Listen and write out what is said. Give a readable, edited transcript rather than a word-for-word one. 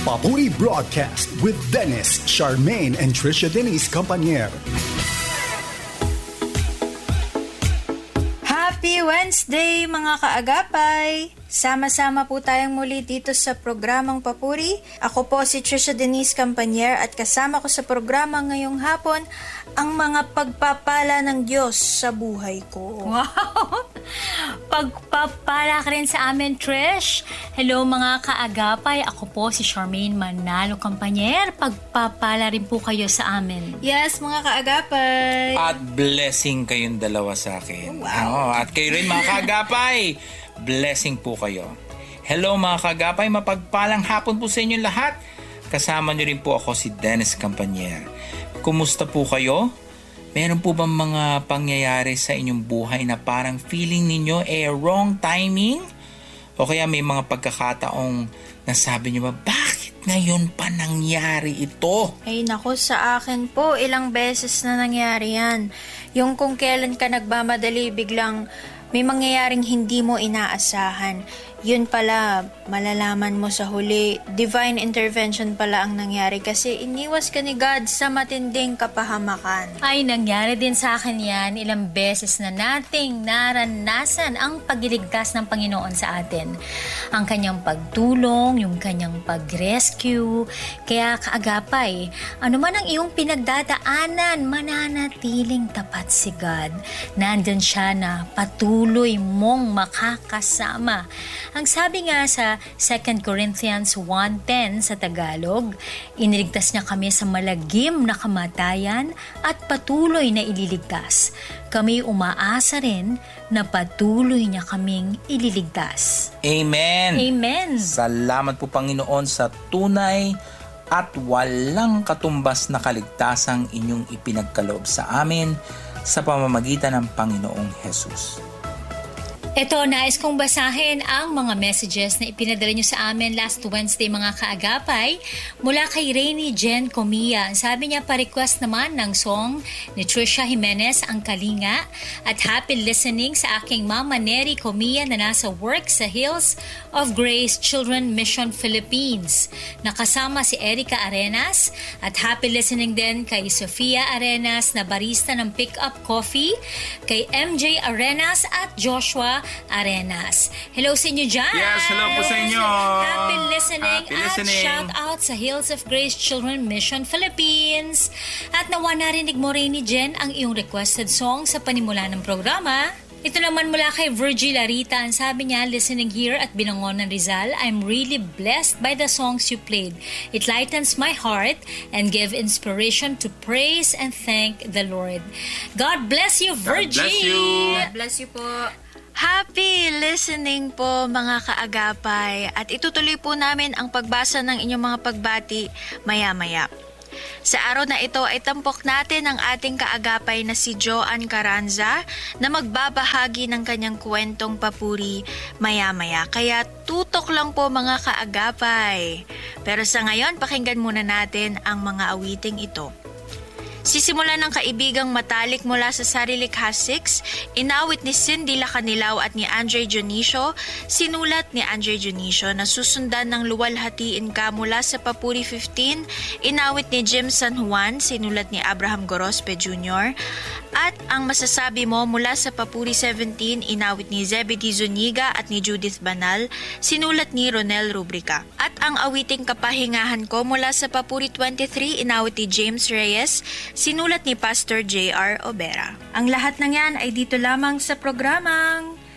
Papuri Broadcast with Dennis, Charmaine, and Trisha Denise Campanier. Happy Wednesday mga kaagapay! Sama-sama po tayong muli dito sa programang Papuri. Ako po si Trisha Denise Campanier at kasama ko sa programa ngayong hapon ang mga pagpapala ng Diyos sa buhay ko. Wow! Pagpapala ka rin sa amin, Trish. Hello mga kaagapay. Ako po si Charmaine Manalo Campanier. Pagpapala rin po kayo sa amin. Yes, mga kaagapay! At blessing kayong dalawa sa akin. Wow. At kayo rin mga kaagapay, blessing po kayo. Hello mga kaagapay, mapagpalang hapon po sa inyo lahat. Kasama niyo rin po ako si Dennis Campanier. Kumusta po kayo? Meron po bang mga pangyayari sa inyong buhay na parang feeling ninyo wrong timing? O kaya may mga pagkakataong nasabi niyo ba, bakit ngayon pa nangyari ito? Ay nako, sa akin po, ilang beses na nangyari yan. Yung kung kailan ka nagmamadali, biglang may mangyayaring hindi mo inaasahan. Yun pala, malalaman mo sa huli, divine intervention pala ang nangyari kasi iniwas ka ni God sa matinding kapahamakan. Ay, nangyari din sa akin yan. Ilang beses na nating naranasan ang pagliligtas ng Panginoon sa atin. Ang kanyang pagtulong, yung kanyang pag-rescue. Kaya kaagapay, ano man ang iyong pinagdadaanan, mananatiling tapat si God. Nandyan siya na patuloy mong makakasama. Ang sabi nga sa 2 Corinthians 1:10 sa Tagalog, iniligtas niya kami sa malagim na kamatayan at patuloy na ililigtas. Kami umaasa rin na patuloy niya kaming ililigtas. Amen! Amen! Salamat po Panginoon sa tunay at walang katumbas na kaligtasang inyong ipinagkaloob sa amin sa pamamagitan ng Panginoong Jesus. Ito, nais kong basahin ang mga messages na ipinadala nyo sa amin last Wednesday mga kaagapay mula kay Rainy Jen Comia. Sabi niya, pa-request naman ng song ni Trisha Jimenez, Ang Kalinga, at happy listening sa aking mama Neri Comia na nasa work sa Hills of Grace Children Mission Philippines. Nakasama si Erica Arenas at happy listening din kay Sofia Arenas na barista ng Pick Up Coffee, kay MJ Arenas at Joshua Arenas. Hello sa inyo dyan! Yes, hello po sa inyo! Happy listening, Happy listening. At shout out sa Hills of Grace Children Mission Philippines. At nawa narinig mo rin ni Jen ang iyong requested song sa panimula ng programa. Ito naman mula kay Virgil Arita. Ang sabi niya, listening here at Binangonan Rizal, I'm really blessed by the songs you played. It lightens my heart and give inspiration to praise and thank the Lord. God bless you, Virgil! God bless you! God bless you po. Happy listening po mga kaagapay at itutuloy po namin ang pagbasa ng inyong mga pagbati maya-maya. Sa araw na ito ay tampok natin ang ating kaagapay na si Joan Carranza na magbabahagi ng kanyang kwentong papuri maya-maya. Kaya tutok lang po mga kaagapay. Pero sa ngayon, pakinggan muna natin ang mga awiting ito. Sisimulan ng kaibigang matalik mula sa Sarilikha 6, inawit ni Cindy Lacanilaw at ni Andre Dionisio, sinulat ni Andre Dionisio na susundan ng luwalhatiin ka mula sa Papuri 15, inawit ni Jim San Juan, sinulat ni Abraham Gorospe Jr., at ang masasabi mo mula sa Papuri 17, inawit ni Zebedee Zuniga at ni Judith Banal, sinulat ni Ronel Rubrica. At ang awiting kapahingahan ko mula sa Papuri 23, inawit ni James Reyes, sinulat ni Pastor J.R. Obera. Ang lahat ng yan ay dito lamang sa programang